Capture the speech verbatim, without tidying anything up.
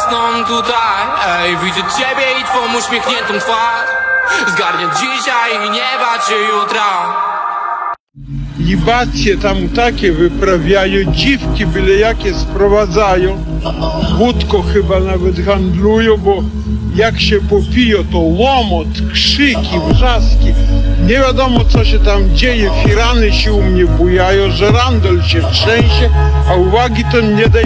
rosną tutaj. Ej, widzę ciebie i twą uśmiechniętą twarz. Zgarnię dzisiaj i nie bać się jutra. Libacje tam takie wyprawiają, dziwki byle jakie sprowadzają. Wódko chyba nawet handlują, bo jak się popiją, to łomot, krzyki, wrzaski. Nie wiadomo co się tam dzieje, firany się u mnie bujają, żerandol się trzęsie, a uwagi to nie daje